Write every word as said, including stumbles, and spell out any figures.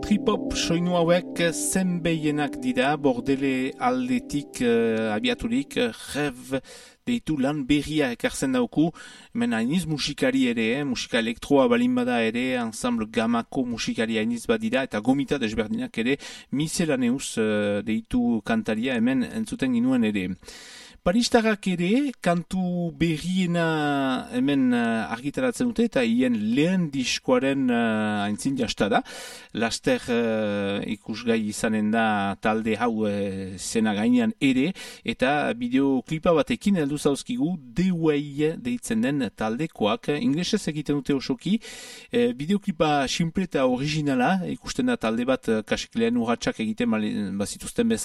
trip-hop soinu hauek zenbeienak dira, bordele aldetik uh, abiaturik, rev deitu lan berria ekartzen dauku, hemen hainiz musikari ere, eh? Musika elektroa balin bada ere, ensemble gamako musikari hainiz badira, eta gomita desberdinak ere, miselaneuz uh, deitu kantaria hemen entzuten ginuen ere. Paristarrak ere, kantu berriena hemen uh, argitaratzen dute, eta hien lehen diskoaren uh, aintzin jasta da. Laster uh, ikusgai izanen da talde hau uh, zena gainean ere, eta bideoklipa batekin heldu zauzkigu The Way deitzen den taldekoak. Inglesez egiten dute osoki, uh, bideoklipa simple eta originala, ikusten da talde bat uh, kasik lehen urratxak egiten bazituzten bezala.